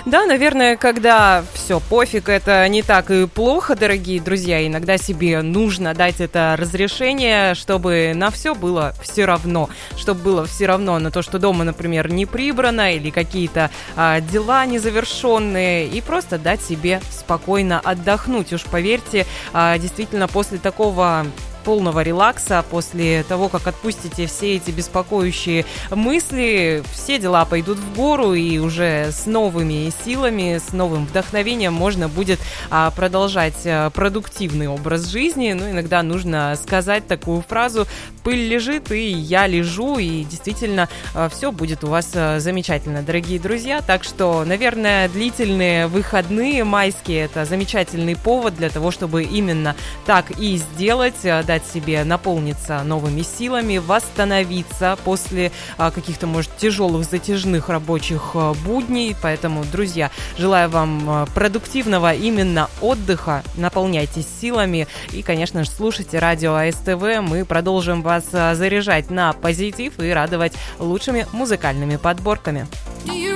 Да, наверное, когда все пофиг, это не так и плохо, дорогие друзья. Иногда себе нужно дать это разрешение, чтобы на все было все равно. Чтобы было все равно на то, что дома, например, не прибрано или какие-то дела незавершенные. И просто дать себе спокойно отдохнуть. Уж поверьте, действительно, после такого полного релакса, после того, как отпустите все эти беспокоящие мысли, все дела пойдут в гору, и уже с новыми силами, с новым вдохновением можно будет продолжать продуктивный образ жизни. Ну, иногда нужно сказать такую фразу: «Пыль лежит, и я лежу», и действительно все будет у вас замечательно, дорогие друзья. Так что, наверное, длительные выходные майские – это замечательный повод для того, чтобы именно так и сделать, дать себе наполниться новыми силами, восстановиться после каких-то, может, тяжелых, затяжных рабочих будней. Поэтому, друзья, желаю вам продуктивного именно отдыха, наполняйтесь силами и, конечно же, слушайте радио АСТВ. Мы продолжим вас заряжать на позитив и радовать лучшими музыкальными подборками.